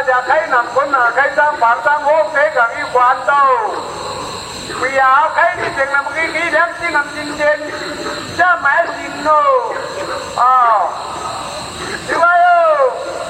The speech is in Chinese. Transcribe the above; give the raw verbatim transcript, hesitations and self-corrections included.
只开南滚啊，开张房张好这个一环道。为啊，开你成那么几几两金啊金钱，这买新咯，啊。